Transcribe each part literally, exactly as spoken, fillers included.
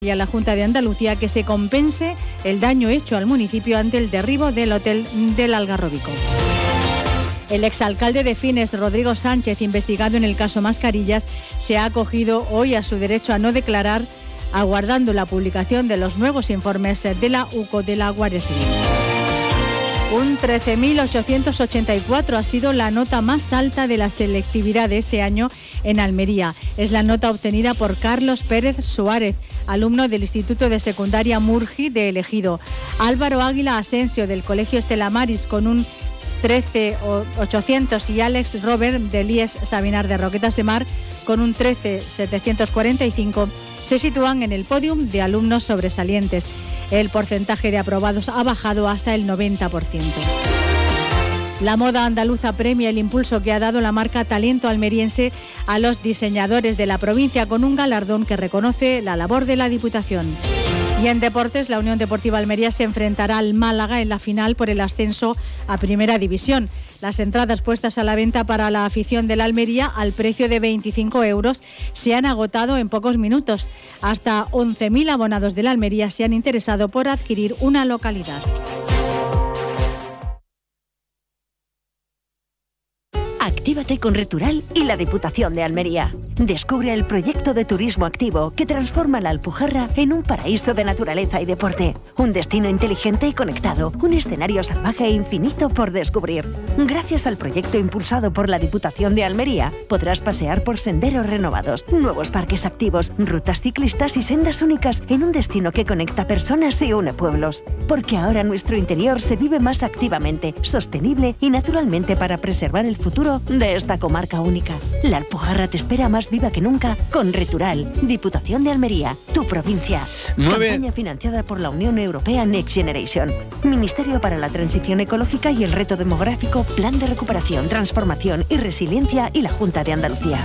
y a la Junta de Andalucía que se compense el daño hecho al municipio ante el derribo del hotel del Algarrobico. El exalcalde de Fines, Rodrigo Sánchez, investigado en el caso Mascarillas, se ha acogido hoy a su derecho a no declarar, aguardando la publicación de los nuevos informes de la U C O de la Guardia Civil. Un trece mil ochocientos ochenta y cuatro ha sido la nota más alta de la selectividad de este año en Almería. Es la nota obtenida por Carlos Pérez Suárez, alumno del Instituto de Secundaria Murgi de El Ejido. Álvaro Águila Asensio, del Colegio Estela Maris, con un trece mil ochocientos, y Alex Robert, del I E S Sabinar de Roquetas de Mar, con un trece mil setecientos cuarenta y cinco, se sitúan en el podium de alumnos sobresalientes. El porcentaje de aprobados ha bajado hasta el noventa por ciento. La moda andaluza premia el impulso que ha dado la marca Talento Almeriense a los diseñadores de la provincia, con un galardón que reconoce la labor de la Diputación. Y en deportes, la Unión Deportiva Almería se enfrentará al Málaga en la final por el ascenso a Primera División. Las entradas puestas a la venta para la afición de la Almería al precio de veinticinco euros se han agotado en pocos minutos. Hasta once mil abonados de la Almería se han interesado por adquirir una localidad. Actívate con Retural y la Diputación de Almería. Descubre el proyecto de turismo activo que transforma la Alpujarra en un paraíso de naturaleza y deporte. Un destino inteligente y conectado. Un escenario salvaje e infinito por descubrir. Gracias al proyecto impulsado por la Diputación de Almería, podrás pasear por senderos renovados, nuevos parques activos, rutas ciclistas y sendas únicas en un destino que conecta personas y une pueblos. Porque ahora nuestro interior se vive más activamente, sostenible y naturalmente para preservar el futuro de esta comarca única. La Alpujarra te espera más viva que nunca con Retural. Diputación de Almería, tu provincia. Nueve... Campaña financiada por la Unión Europea Next Generation. Ministerio para la Transición Ecológica y el Reto Demográfico, Plan de Recuperación, Transformación y Resiliencia y la Junta de Andalucía.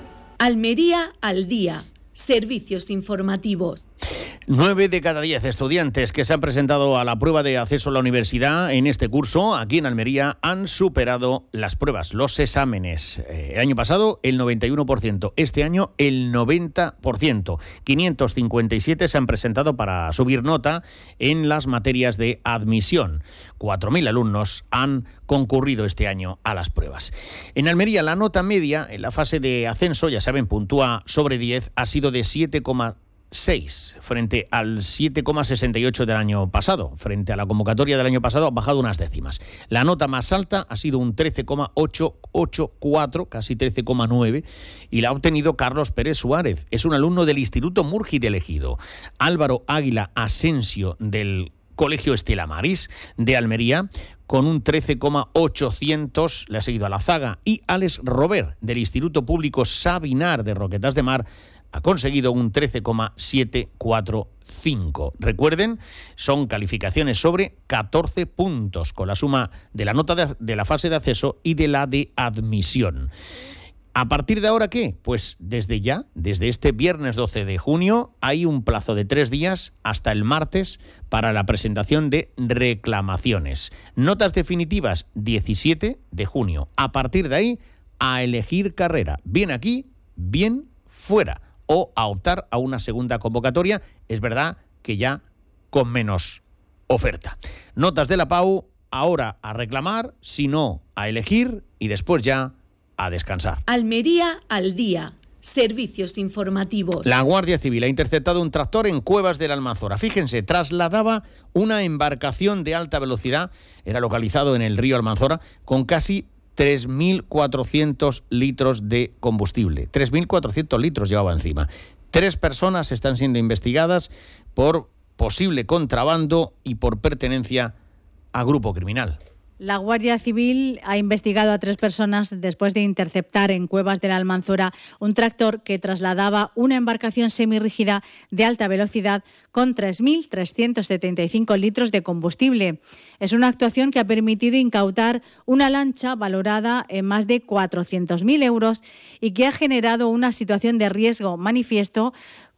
Almería al día. Servicios informativos. Nueve de cada diez estudiantes que se han presentado a la prueba de acceso a la universidad en este curso, aquí en Almería, han superado las pruebas, los exámenes. Eh, el año pasado el noventa y uno por ciento, este año el noventa por ciento. quinientos cincuenta y siete se han presentado para subir nota en las materias de admisión. cuatro mil alumnos han concurrido este año a las pruebas. En Almería la nota media en la fase de ascenso, ya saben, puntúa sobre diez, ha sido de siete coma seis frente al siete coma sesenta y ocho del año pasado. Frente a la convocatoria del año pasado ha bajado unas décimas. La nota más alta ha sido un trece coma ochocientos ochenta y cuatro, casi trece coma nueve, y la ha obtenido Carlos Pérez Suárez. Es un alumno del Instituto Murgi de El Ejido. Álvaro Águila Asensio, del Colegio Estela Maris de Almería, con un trece coma ochocientos, le ha seguido a la zaga, y Alex Robert, del Instituto Público Sabinar de Roquetas de Mar, ha conseguido un trece coma setecientos cuarenta y cinco. Recuerden, son calificaciones sobre catorce puntos, con la suma de la nota de, de la fase de acceso y de la de admisión. ¿A partir de ahora qué? Pues desde ya, desde este viernes doce de junio, hay un plazo de tres días hasta el martes para la presentación de reclamaciones. Notas definitivas, diecisiete de junio. A partir de ahí, a elegir carrera, bien aquí, bien fuera, o a optar a una segunda convocatoria, es verdad que ya con menos oferta. Notas de la P A U, ahora a reclamar, si no a elegir y después ya a descansar. Almería al día. Servicios informativos. La Guardia Civil ha interceptado un tractor en Cuevas de la Almanzora. Fíjense, trasladaba una embarcación de alta velocidad, era localizado en el río Almanzora, con casi tres mil cuatrocientos litros de combustible. tres mil cuatrocientos litros llevaba encima. Tres personas están siendo investigadas por posible contrabando y por pertenencia a grupo criminal. La Guardia Civil ha investigado a tres personas después de interceptar en Cuevas de la Almanzora un tractor que trasladaba una embarcación semirrígida de alta velocidad con tres mil trescientos setenta y cinco litros de combustible. Es una actuación que ha permitido incautar una lancha valorada en más de cuatrocientos mil euros y que ha generado una situación de riesgo manifiesto,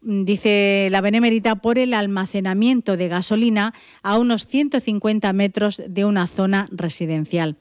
dice la Benemérita, por el almacenamiento de gasolina a unos ciento cincuenta metros de una zona residencial.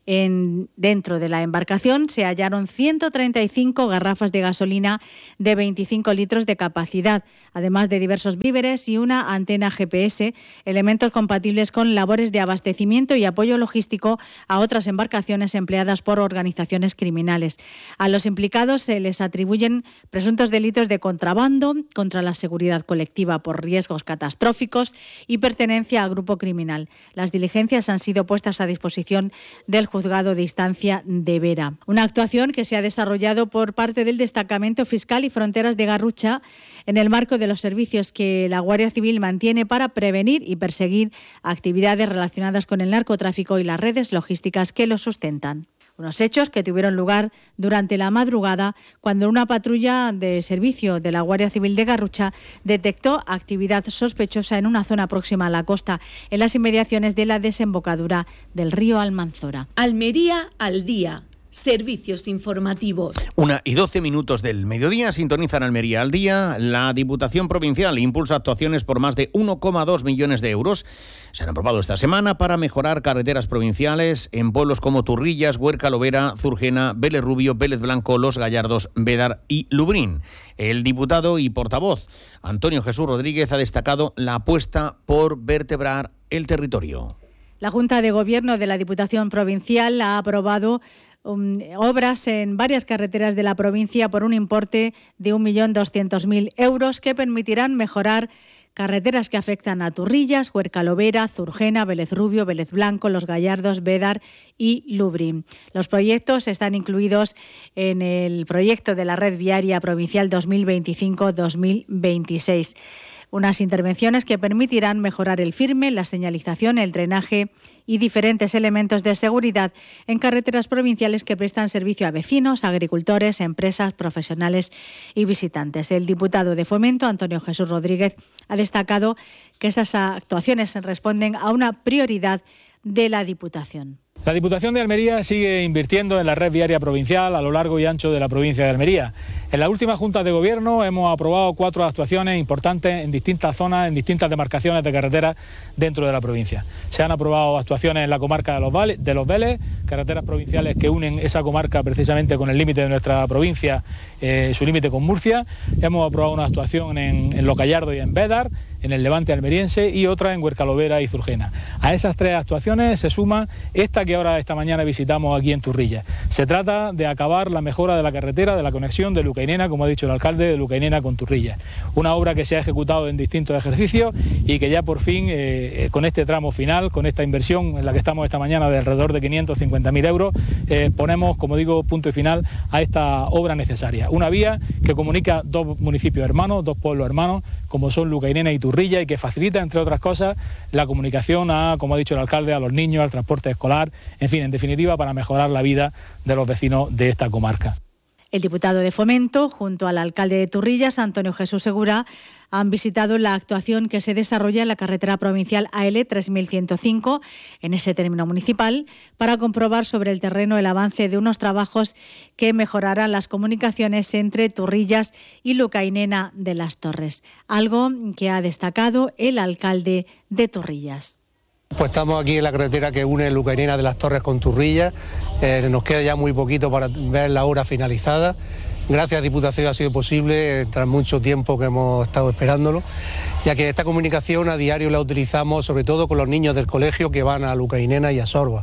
En, dentro de la embarcación se hallaron ciento treinta y cinco garrafas de gasolina de veinticinco litros de capacidad, además de diversos víveres y una antena G P S, elementos compatibles con labores de abastecimiento y apoyo logístico a otras embarcaciones empleadas por organizaciones criminales. A los implicados se les atribuyen presuntos delitos de contrabando, contra la seguridad colectiva por riesgos catastróficos y pertenencia a grupo criminal. Las diligencias han sido puestas a disposición del Juzgado de Instancia de Vera. Una actuación que se ha desarrollado por parte del Destacamento Fiscal y Fronteras de Garrucha en el marco de los servicios que la Guardia Civil mantiene para prevenir y perseguir actividades relacionadas con el narcotráfico y las redes logísticas que lo sustentan. Unos hechos que tuvieron lugar durante la madrugada cuando una patrulla de servicio de la Guardia Civil de Garrucha detectó actividad sospechosa en una zona próxima a la costa, en las inmediaciones de la desembocadura del río Almanzora. Almería al día. Servicios informativos. Una y doce minutos del mediodía, sintonizan Almería al día. La Diputación Provincial impulsa actuaciones por más de uno coma dos millones de euros. Se han aprobado esta semana para mejorar carreteras provinciales en pueblos como Turrillas, Huerca Lovera, Zurgena, Vélez Rubio, Vélez Blanco, Los Gallardos, Bédar y Lubrín. El diputado y portavoz Antonio Jesús Rodríguez ha destacado la apuesta por vertebrar el territorio. La Junta de Gobierno de la Diputación Provincial ha aprobado Um, obras en varias carreteras de la provincia por un importe de un millón doscientos mil euros que permitirán mejorar carreteras que afectan a Turrillas, Huerca Lovera, Zurgena, Vélez Rubio, Vélez Blanco, Los Gallardos, Bédar y Lubrín. Los proyectos están incluidos en el proyecto de la Red Viaria Provincial dos mil veinticinco dos mil veintiséis. Unas intervenciones que permitirán mejorar el firme, la señalización, el drenaje y diferentes elementos de seguridad en carreteras provinciales que prestan servicio a vecinos, agricultores, empresas, profesionales y visitantes. El diputado de Fomento, Antonio Jesús Rodríguez, ha destacado que estas actuaciones responden a una prioridad de la Diputación. La Diputación de Almería sigue invirtiendo en la red viaria provincial a lo largo y ancho de la provincia de Almería. En la última Junta de Gobierno hemos aprobado cuatro actuaciones importantes en distintas zonas, en distintas demarcaciones de carreteras dentro de la provincia. Se han aprobado actuaciones en la comarca de los, Vale, de los Vélez, carreteras provinciales que unen esa comarca precisamente con el límite de nuestra provincia, eh, su límite con Murcia. Hemos aprobado una actuación en, en Los Gallardos y en Bédar, en el Levante almeriense, y otra en Huerca Lovera y Zurgena. A esas tres actuaciones se suma esta que ahora esta mañana visitamos aquí en Turrillas. Se trata de acabar la mejora de la carretera de la conexión de Lucainena, como ha dicho el alcalde, de Lucainena con Turrillas. Una obra que se ha ejecutado en distintos ejercicios y que ya por fin, eh, con este tramo final, con esta inversión en la que estamos esta mañana de alrededor de quinientos cincuenta mil euros, eh, ponemos, como digo, punto y final a esta obra necesaria. Una vía que comunica dos municipios hermanos, dos pueblos hermanos, como son Lucainena y Turrillas, y que facilita, entre otras cosas, la comunicación a, como ha dicho el alcalde, a los niños, al transporte escolar, en fin, en definitiva, para mejorar la vida de los vecinos de esta comarca. El diputado de Fomento, junto al alcalde de Turrillas, Antonio Jesús Segura, han visitado la actuación que se desarrolla en la carretera provincial A L tres mil ciento cinco, en ese término municipal, para comprobar sobre el terreno el avance de unos trabajos que mejorarán las comunicaciones entre Turrillas y Lucainena de las Torres, algo que ha destacado el alcalde de Turrillas. Pues estamos aquí en la carretera que une Lucainena de las Torres con Turrillas. Eh, nos queda ya muy poquito para ver la obra finalizada. Gracias a Diputación ha sido posible, tras mucho tiempo que hemos estado esperándolo, ya que esta comunicación a diario la utilizamos sobre todo con los niños del colegio que van a Lucainena y a Sorba.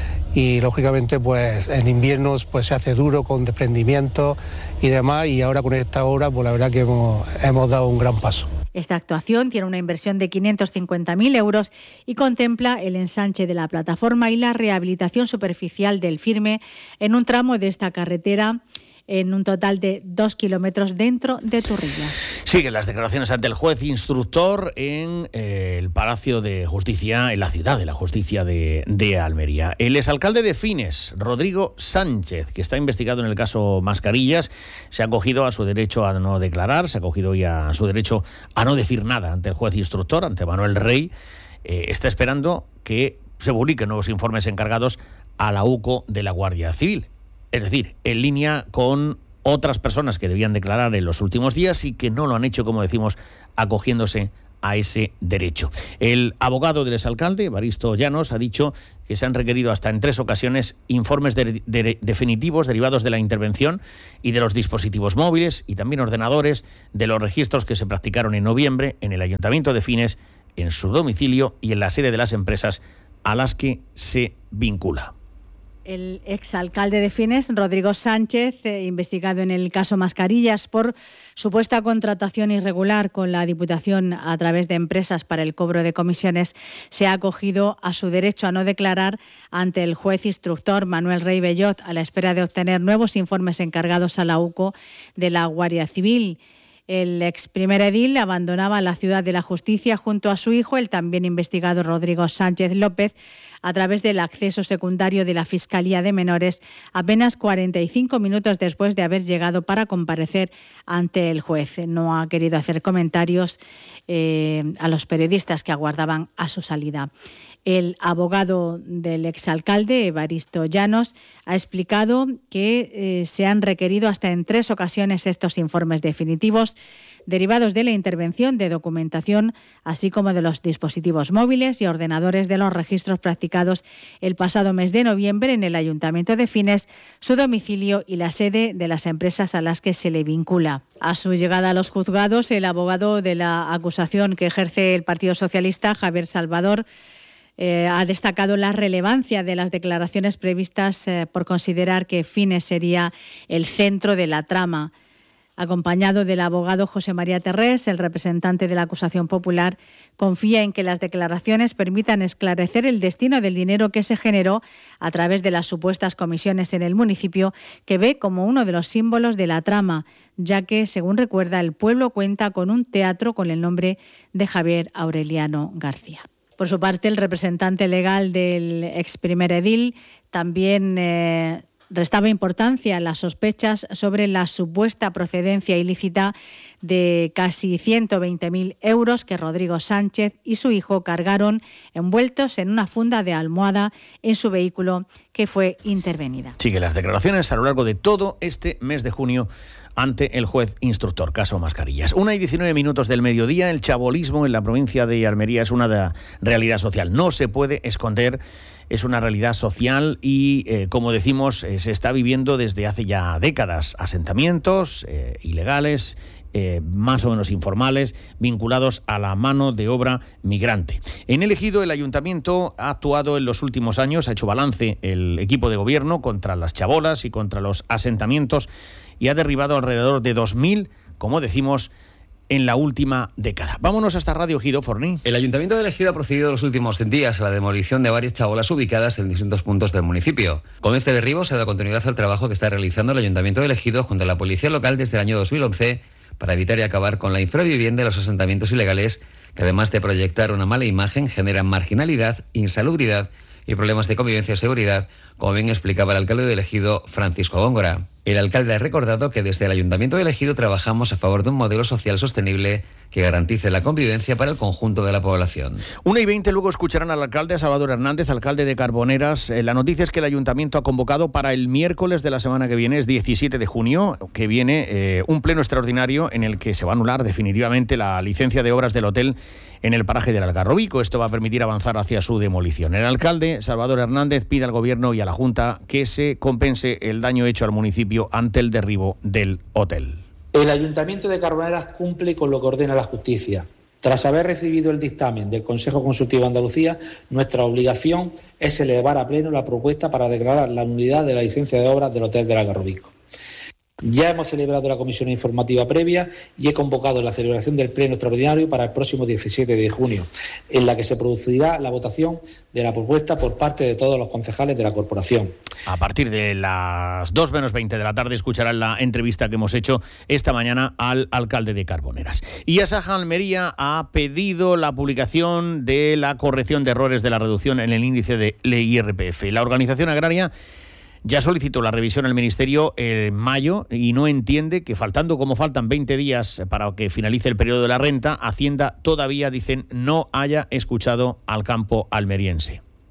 Y lógicamente pues en invierno pues se hace duro con desprendimientos y demás, y ahora con esta obra pues la verdad que hemos, hemos dado un gran paso. Esta actuación tiene una inversión de quinientos cincuenta mil euros y contempla el ensanche de la plataforma y la rehabilitación superficial del firme en un tramo de esta carretera, en un total de dos kilómetros dentro de Turrillas. Siguen las declaraciones ante el juez instructor en eh, el Palacio de Justicia, en la ciudad de la Justicia de, de Almería. El exalcalde de Fines, Rodrigo Sánchez, que está investigado en el caso Mascarillas, se ha acogido a su derecho a no declarar, se ha acogido ya a su derecho a no decir nada ante el juez instructor, ante Manuel Rey. Eh, está esperando que se publiquen nuevos informes encargados a la U C O de la Guardia Civil. Es decir, en línea con otras personas que debían declarar en los últimos días y que no lo han hecho, como decimos, acogiéndose a ese derecho. El abogado del exalcalde, Evaristo Llanos, ha dicho que se han requerido hasta en tres ocasiones informes de, de, definitivos derivados de la intervención y de los dispositivos móviles y también ordenadores de los registros que se practicaron en noviembre en el Ayuntamiento de Fines, en su domicilio y en la sede de las empresas a las que se vincula. El exalcalde de Fines, Rodrigo Sánchez, eh, investigado en el caso Mascarillas por supuesta contratación irregular con la Diputación a través de empresas para el cobro de comisiones, se ha acogido a su derecho a no declarar ante el juez instructor Manuel Rey Bellot a la espera de obtener nuevos informes encargados a la U C O de la Guardia Civil. El ex primer edil abandonaba la ciudad de la justicia junto a su hijo, el también investigado Rodrigo Sánchez López, a través del acceso secundario de la Fiscalía de Menores, apenas cuarenta y cinco minutos después de haber llegado para comparecer ante el juez. No ha querido hacer comentarios eh, a los periodistas que aguardaban a su salida. El abogado del exalcalde, Evaristo Llanos, ha explicado que eh, se han requerido hasta en tres ocasiones estos informes definitivos derivados de la intervención de documentación, así como de los dispositivos móviles y ordenadores de los registros practicados el pasado mes de noviembre en el Ayuntamiento de Fines, su domicilio y la sede de las empresas a las que se le vincula. A su llegada a los juzgados, el abogado de la acusación que ejerce el Partido Socialista, Javier Salvador, Eh, ha destacado la relevancia de las declaraciones previstas eh, por considerar que Fines sería el centro de la trama. Acompañado del abogado José María Terrés, el representante de la acusación popular confía en que las declaraciones permitan esclarecer el destino del dinero que se generó a través de las supuestas comisiones en el municipio, que ve como uno de los símbolos de la trama, ya que, según recuerda, el pueblo cuenta con un teatro con el nombre de Javier Aureliano García. Por su parte, el representante legal del ex primer edil también eh, restaba importancia a las sospechas sobre la supuesta procedencia ilícita de casi ciento veinte mil euros que Rodrigo Sánchez y su hijo cargaron envueltos en una funda de almohada en su vehículo, que fue intervenida. Sigue las declaraciones a lo largo de todo este mes de junio ante el juez instructor, caso Mascarillas. Una y diecinueve minutos del mediodía. El chabolismo en la provincia de Almería es una de realidad social. No se puede esconder, es una realidad social y, eh, como decimos, eh, se está viviendo desde hace ya décadas. Asentamientos eh, ilegales, Eh, más o menos informales, vinculados a la mano de obra migrante. En el Ejido, el ayuntamiento ha actuado en los últimos años, ha hecho balance el equipo de gobierno contra las chabolas y contra los asentamientos y ha derribado alrededor de dos mil, como decimos, en la última década. Vámonos hasta Radio Ejido, Forní. El Ayuntamiento del Ejido ha procedido en los últimos días a la demolición de varias chabolas ubicadas en distintos puntos del municipio. Con este derribo se da continuidad al trabajo que está realizando el Ayuntamiento del Ejido junto a la Policía Local desde el año dos mil once para evitar y acabar con la infravivienda y los asentamientos ilegales que, además de proyectar una mala imagen, generan marginalidad, insalubridad y problemas de convivencia y seguridad, como bien explicaba el alcalde del Ejido, Francisco Góngora. El alcalde ha recordado que desde el Ayuntamiento del Ejido trabajamos a favor de un modelo social sostenible que garantice la convivencia para el conjunto de la población. Una y veinte, luego escucharán al alcalde, a Salvador Hernández, alcalde de Carboneras. Eh, la noticia es que el Ayuntamiento ha convocado para el miércoles de la semana que viene, es diecisiete de junio, que viene eh, un pleno extraordinario en el que se va a anular definitivamente la licencia de obras del hotel en el paraje del Algarrobico. Esto va a permitir avanzar hacia su demolición. El alcalde, Salvador Hernández, pide al Gobierno y a la Junta que se compense el daño hecho al municipio ante el derribo del hotel. El Ayuntamiento de Carboneras cumple con lo que ordena la justicia. Tras haber recibido el dictamen del Consejo Consultivo de Andalucía, nuestra obligación es elevar a pleno la propuesta para declarar la nulidad de la licencia de obras del Hotel del Algarrobico. Ya hemos celebrado la comisión informativa previa y he convocado la celebración del pleno extraordinario para el próximo diecisiete de junio, en la que se producirá la votación de la propuesta por parte de todos los concejales de la corporación. A partir de las dos menos veinte de la tarde escucharán la entrevista que hemos hecho esta mañana al alcalde de Carboneras. Y Asaja Almería ha pedido la publicación de la corrección de errores de la reducción en el índice de I R P F. La organización agraria ya solicitó la revisión al Ministerio en mayo y no entiende que, faltando como faltan veinte días para que finalice el periodo de la renta, Hacienda, todavía, dicen, no haya escuchado al campo almeriense.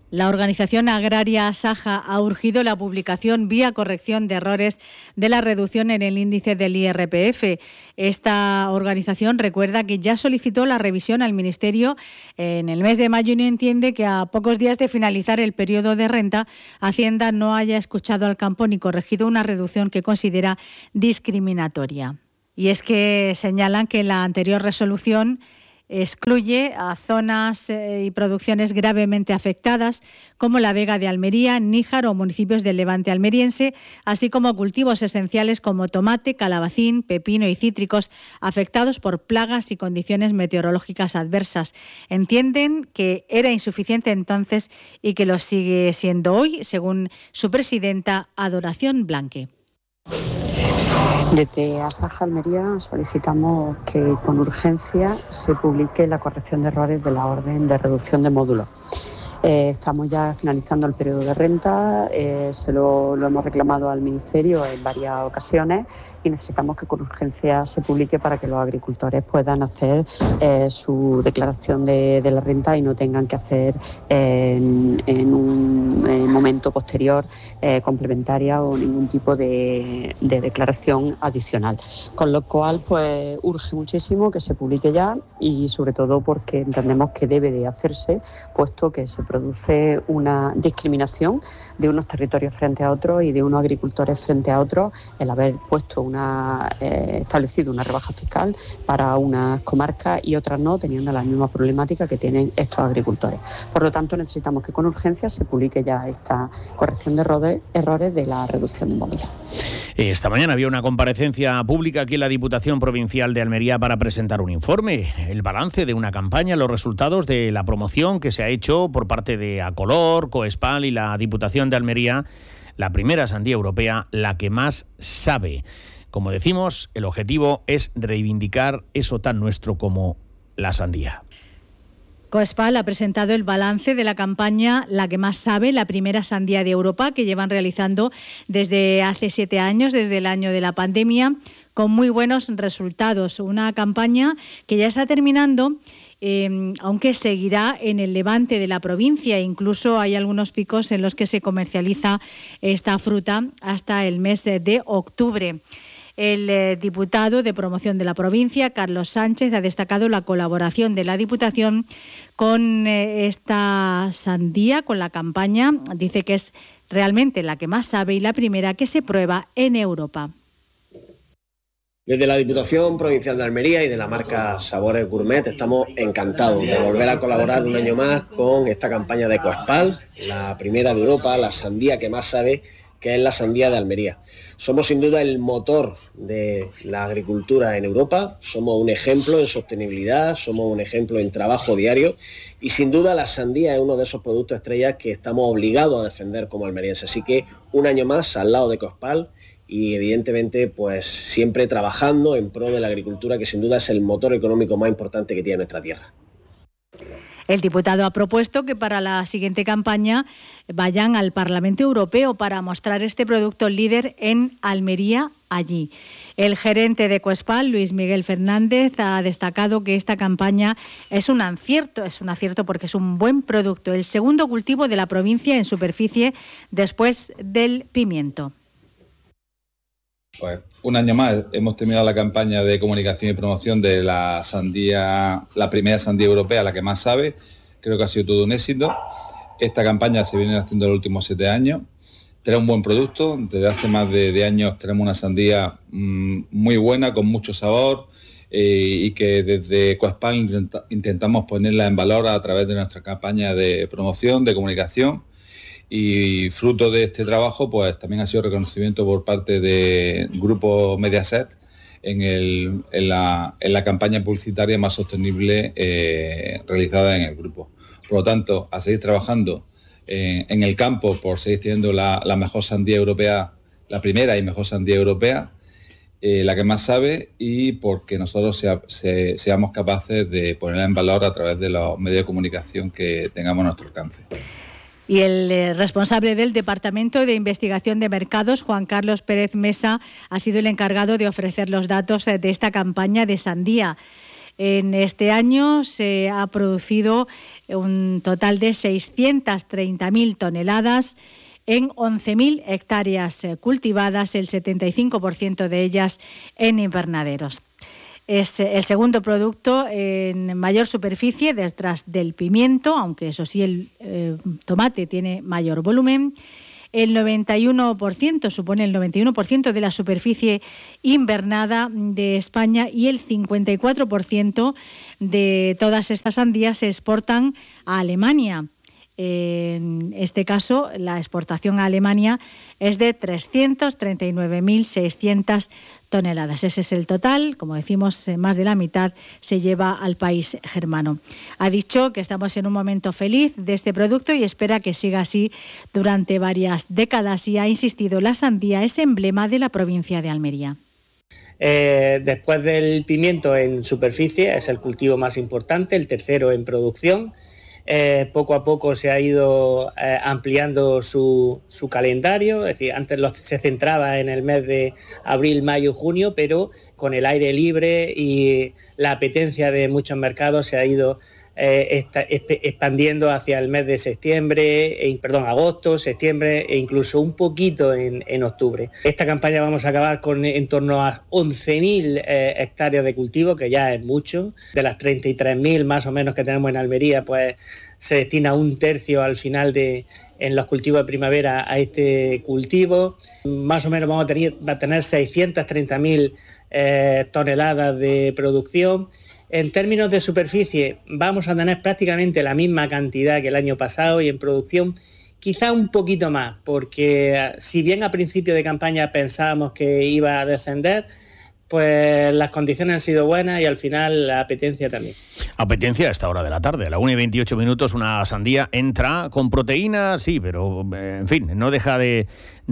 La organización agraria Asaja ha urgido la publicación vía corrección de errores de la reducción en el índice del I R P F. Esta organización recuerda que ya solicitó la revisión al Ministerio en el mes de mayo y no entiende que a pocos días de finalizar el periodo de renta, Hacienda no haya escuchado al campo ni corregido una reducción que considera discriminatoria. Y es que señalan que la anterior resolución excluye a zonas eh, y producciones gravemente afectadas como la Vega de Almería, Níjar o municipios del Levante almeriense, así como cultivos esenciales como tomate, calabacín, pepino y cítricos afectados por plagas y condiciones meteorológicas adversas. Entienden que era insuficiente entonces y que lo sigue siendo hoy, según su presidenta Adoración Blanque. Desde Asaja Almería solicitamos que con urgencia se publique la corrección de errores de la orden de reducción de módulos. Eh, estamos ya finalizando el periodo de renta, eh, se lo, lo hemos reclamado al Ministerio en varias ocasiones y necesitamos que con urgencia se publique para que los agricultores puedan hacer eh, su declaración de, de la renta y no tengan que hacer eh, en, en un en momento posterior eh, complementaria o ningún tipo de, de declaración adicional. Con lo cual, pues urge muchísimo que se publique ya y sobre todo porque entendemos que debe de hacerse, puesto que se produce una discriminación de unos territorios frente a otros y de unos agricultores frente a otros el haber puesto una eh, establecido una rebaja fiscal para unas comarcas y otras no, teniendo la misma problemática que tienen estos agricultores. Por lo tanto, necesitamos que con urgencia se publique ya esta corrección de errores, errores de la reducción de módulos. Esta mañana había una comparecencia pública aquí en la Diputación Provincial de Almería para presentar un informe, el balance de una campaña, los resultados de la promoción que se ha hecho por parte de Acolor, Coespal y la Diputación de Almería, la primera sandía europea, la que más sabe. Como decimos, el objetivo es reivindicar eso tan nuestro como la sandía. Coespal ha presentado el balance de la campaña La que más sabe, la primera sandía de Europa, que llevan realizando desde hace siete años, desde el año de la pandemia, con muy buenos resultados. Una campaña que ya está terminando, eh, aunque seguirá en el levante de la provincia. Incluso hay algunos picos en los que se comercializa esta fruta hasta el mes de octubre. El eh, diputado de Promoción de la provincia, Carlos Sánchez, ha destacado la colaboración de la Diputación con eh, esta sandía, con la campaña. Dice que es realmente la que más sabe y la primera que se prueba en Europa. Desde la Diputación Provincial de Almería y de la marca Sabores Gourmet estamos encantados de volver a colaborar un año más con esta campaña de Coespal, la primera de Europa, la sandía que más sabe, que es la sandía de Almería. Somos sin duda el motor de la agricultura en Europa, somos un ejemplo en sostenibilidad, somos un ejemplo en trabajo diario y sin duda la sandía es uno de esos productos estrellas que estamos obligados a defender como almerienses. Así que un año más al lado de Coespal y evidentemente pues siempre trabajando en pro de la agricultura, que sin duda es el motor económico más importante que tiene nuestra tierra. El diputado ha propuesto que para la siguiente campaña vayan al Parlamento Europeo para mostrar este producto líder en Almería allí. El gerente de Coespal, Luis Miguel Fernández, ha destacado que esta campaña es un acierto, es un acierto porque es un buen producto, el segundo cultivo de la provincia en superficie después del pimiento. Pues un año más hemos terminado la campaña de comunicación y promoción de la sandía, la primera sandía europea, la que más sabe. Creo que ha sido todo un éxito. Esta campaña se viene haciendo en los últimos siete años. Tenemos un buen producto. Desde hace más de, de años tenemos una sandía mmm, muy buena, con mucho sabor eh, y que desde Coespal intenta, intentamos ponerla en valor a través de nuestra campaña de promoción, de comunicación. Y fruto de este trabajo, pues también ha sido reconocimiento por parte del grupo Mediaset en, el, en, la, en la campaña publicitaria más sostenible eh, realizada en el grupo. Por lo tanto, a seguir trabajando eh, en el campo por seguir teniendo la, la mejor sandía europea, la primera y mejor sandía europea, eh, la que más sabe, y porque nosotros sea, se, seamos capaces de ponerla en valor a través de los medios de comunicación que tengamos a nuestro alcance. Y el eh, responsable del Departamento de Investigación de Mercados, Juan Carlos Pérez Mesa, ha sido el encargado de ofrecer los datos eh, de esta campaña de sandía. En este año se ha producido un total de seiscientas treinta mil toneladas en once mil hectáreas cultivadas, el setenta y cinco por ciento de ellas en invernaderos. Es el segundo producto en mayor superficie detrás del pimiento, aunque eso sí el eh, tomate tiene mayor volumen. El noventa y uno por ciento supone el noventa y uno por ciento de la superficie invernada de España y el cincuenta y cuatro por ciento de todas estas sandías se exportan a Alemania. En este caso, la exportación a Alemania es de trescientas treinta y nueve mil seiscientas toneladas. Ese es el total, como decimos, más de la mitad se lleva al país germano. Ha dicho que estamos en un momento feliz de este producto y espera que siga así durante varias décadas y ha insistido, la sandía es emblema de la provincia de Almería. Eh, después del pimiento en superficie es el cultivo más importante, el tercero en producción. Eh, poco a poco se ha ido eh, ampliando su, su calendario, es decir, antes lo, se centraba en el mes de abril, mayo, junio, pero con el aire libre y la apetencia de muchos mercados se ha ido eh, esta, expandiendo hacia el mes de septiembre, eh, perdón, agosto, septiembre e incluso un poquito en, en octubre. Esta campaña vamos a acabar con en torno a once mil eh, hectáreas de cultivo, que ya es mucho. De las treinta y tres mil más o menos que tenemos en Almería, pues se destina un tercio al final de en los cultivos de primavera a este cultivo. Más o menos vamos a tener, va a tener seiscientas treinta mil eh, toneladas de producción. En términos de superficie vamos a tener prácticamente la misma cantidad que el año pasado y en producción quizá un poquito más, porque si bien a principio de campaña pensábamos que iba a descender, pues las condiciones han sido buenas y al final la apetencia también. Apetencia a esta hora de la tarde, a la una y veintiocho minutos, una sandía entra con proteína, sí, pero en fin, no deja de,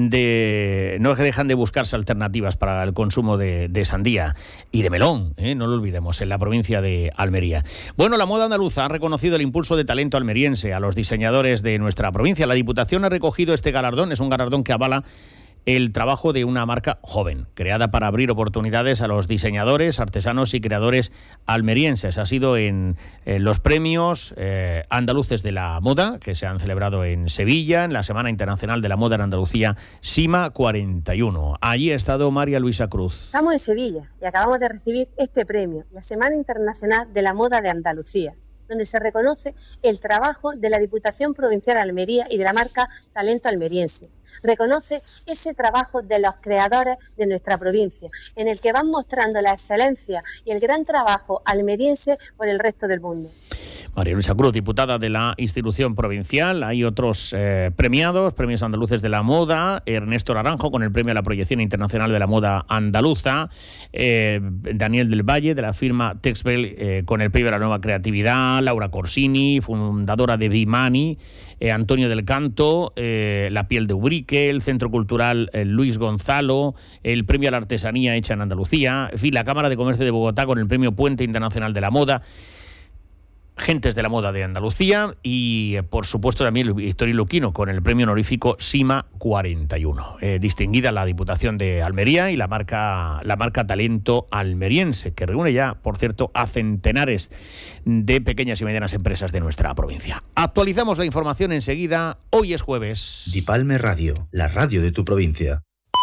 de no dejan de buscarse alternativas para el consumo de, de sandía y de melón, ¿eh? No lo olvidemos, en la provincia de Almería. Bueno, la moda andaluza ha reconocido el impulso de talento almeriense a los diseñadores de nuestra provincia. La Diputación ha recogido este galardón, es un galardón que avala el trabajo de una marca joven, creada para abrir oportunidades a los diseñadores, artesanos y creadores almerienses. Ha sido en, en los premios eh, andaluces de la moda, que se han celebrado en Sevilla, en la Semana Internacional de la Moda en Andalucía, SIMA cuarenta y uno. Allí ha estado María Luisa Cruz. Estamos en Sevilla y acabamos de recibir este premio, la Semana Internacional de la Moda de Andalucía, donde se reconoce el trabajo de la Diputación Provincial de Almería y de la marca Talento Almeriense. Reconoce ese trabajo de los creadores de nuestra provincia, en el que van mostrando la excelencia y el gran trabajo almeriense por el resto del mundo. María Luisa Cruz, diputada de la institución provincial. Hay otros eh, premiados, premios andaluces de la moda. Ernesto Naranjo con el premio a la proyección internacional de la moda andaluza. Eh, Daniel del Valle de la firma Texbel eh, con el premio a la nueva creatividad. Laura Corsini, fundadora de Bimani. Eh, Antonio del Canto, eh, La piel de Ubrique, el Centro Cultural eh, Luis Gonzalo, el premio a la artesanía hecha en Andalucía. En fin, la Cámara de Comercio de Bogotá con el premio Puente Internacional de la Moda. Gentes de la moda de Andalucía y, por supuesto, también Victoria Luquino con el premio honorífico SIMA cuarenta y uno. Eh, distinguida la Diputación de Almería y la marca, la marca Talento Almeriense, que reúne ya, por cierto, a centenares de pequeñas y medianas empresas de nuestra provincia. Actualizamos la información enseguida. Hoy es jueves. Dipalme Radio, la radio de tu provincia.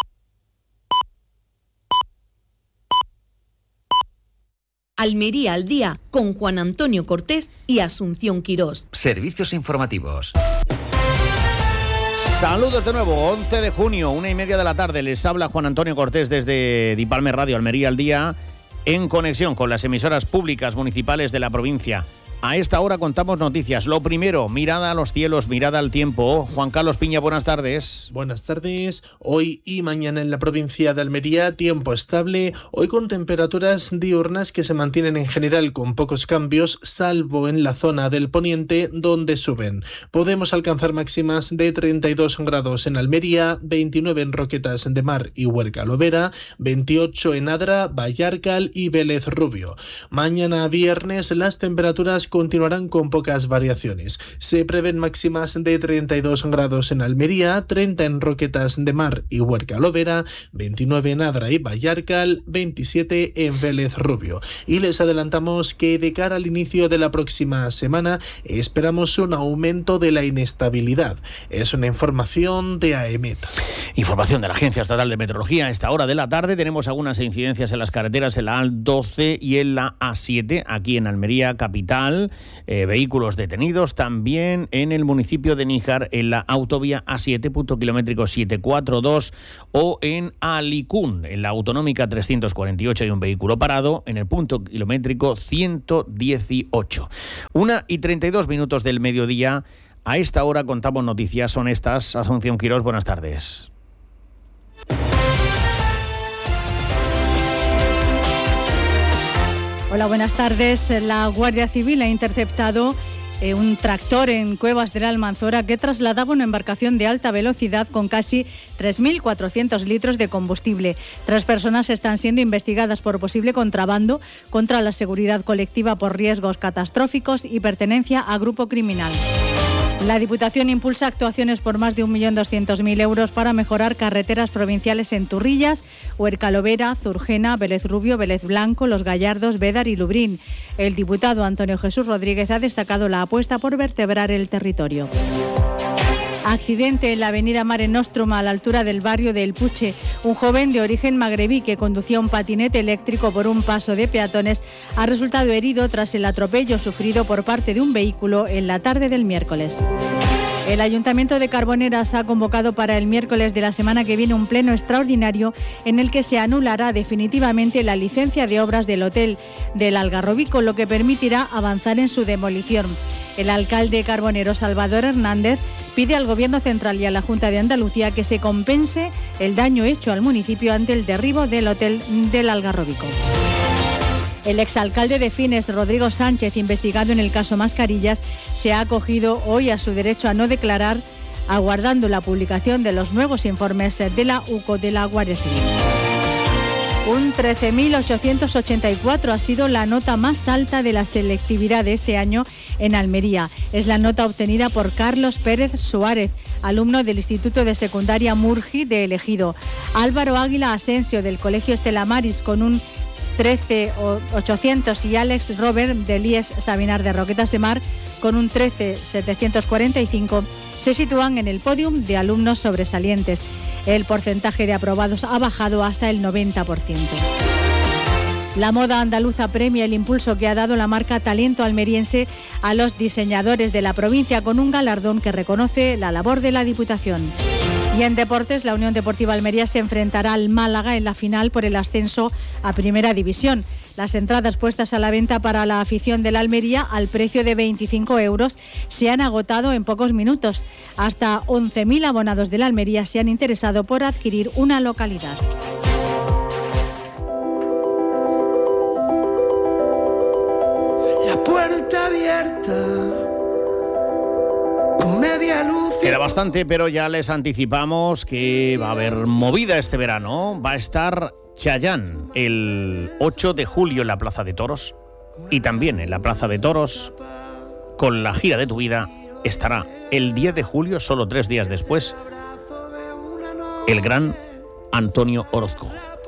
Almería al día con Juan Antonio Cortés y Asunción Quirós. Servicios informativos. Saludos de nuevo, once de junio, una y media de la tarde. Les habla Juan Antonio Cortés desde Dipalme Radio, Almería al día, en conexión con las emisoras públicas municipales de la provincia. A esta hora contamos noticias. Lo primero, mirada a los cielos, mirada al tiempo. Juan Carlos Piña, buenas tardes. Buenas tardes. Hoy y mañana en la provincia de Almería, tiempo estable. Hoy con temperaturas diurnas que se mantienen en general con pocos cambios, salvo en la zona del poniente, donde suben. Podemos alcanzar máximas de treinta y dos grados en Almería, veintinueve en Roquetas de Mar y Huerca Lovera, veintiocho en Adra, Vallarcal y Vélez Rubio. Mañana viernes las temperaturas continuarán con pocas variaciones. Se prevén máximas de treinta y dos grados en Almería, treinta en Roquetas de Mar y Huerca Lovera, veintinueve en Adra y Vallarcal, veintisiete en Vélez Rubio. Y les adelantamos que de cara al inicio de la próxima semana esperamos un aumento de la inestabilidad. Es una información de A E M E T. Información de la Agencia Estatal de Meteorología. A esta hora de la tarde tenemos algunas incidencias en las carreteras, en la A doce y en la A siete, aquí en Almería capital. Eh, vehículos detenidos también en el municipio de Níjar, en la autovía A siete, punto kilométrico setecientos cuarenta y dos, o en Alicún, en la autonómica trescientos cuarenta y ocho, hay un vehículo parado en el punto kilométrico ciento dieciocho. Una y treinta y dos minutos del mediodía. A esta hora contamos noticias, son estas. Asunción Quirós, buenas tardes. Hola, buenas tardes. La Guardia Civil ha interceptado eh, un tractor en Cuevas de la Almanzora que trasladaba una embarcación de alta velocidad con casi tres mil cuatrocientos litros de combustible. Tres personas están siendo investigadas por posible contrabando contra la seguridad colectiva por riesgos catastróficos y pertenencia a grupo criminal. La Diputación impulsa actuaciones por más de un millón doscientos mil euros para mejorar carreteras provinciales en Turrillas, Huerca Lovera, Zurgena, Vélez Rubio, Vélez Blanco, Los Gallardos, Bédar y Lubrín. El diputado Antonio Jesús Rodríguez ha destacado la apuesta por vertebrar el territorio. Accidente en la avenida Mare Nostrum a la altura del barrio de El Puche. Un joven de origen magrebí que conducía un patinete eléctrico por un paso de peatones ha resultado herido tras el atropello sufrido por parte de un vehículo en la tarde del miércoles. El Ayuntamiento de Carboneras ha convocado para el miércoles de la semana que viene un pleno extraordinario en el que se anulará definitivamente la licencia de obras del hotel del Algarrobico, lo que permitirá avanzar en su demolición. El alcalde carbonero Salvador Hernández pide al Gobierno central y a la Junta de Andalucía que se compense el daño hecho al municipio ante el derribo del hotel del Algarrobico. El exalcalde de Fines, Rodrigo Sánchez, investigado en el caso Mascarillas, se ha acogido hoy a su derecho a no declarar, aguardando la publicación de los nuevos informes de la U C O de la Guardia Civil. Un trece mil ochocientos ochenta y cuatro ha sido la nota más alta de la selectividad de este año en Almería. Es la nota obtenida por Carlos Pérez Suárez, alumno del Instituto de Secundaria Murgi de El Ejido. Álvaro Águila Asensio, del Colegio Estela Maris, con un trece mil ochocientos, y Alex Robert del I E S Sabinar de Roquetas de Mar con un trece mil setecientos cuarenta y cinco se sitúan en el podium de alumnos sobresalientes. El porcentaje de aprobados ha bajado hasta el noventa por ciento. La moda andaluza premia el impulso que ha dado la marca Talento Almeriense a los diseñadores de la provincia con un galardón que reconoce la labor de la Diputación. Y en deportes, la Unión Deportiva Almería se enfrentará al Málaga en la final por el ascenso a Primera División. Las entradas puestas a la venta para la afición de la Almería al precio de veinticinco euros se han agotado en pocos minutos. Hasta once mil abonados de la Almería se han interesado por adquirir una localidad. La puerta abierta con media luz. Queda bastante, pero ya les anticipamos que va a haber movida este verano. Va a estar Chayanne el ocho de julio en la Plaza de Toros, y también en la Plaza de Toros, con la gira de tu vida, estará el diez de julio, solo tres días después, el gran Antonio Orozco.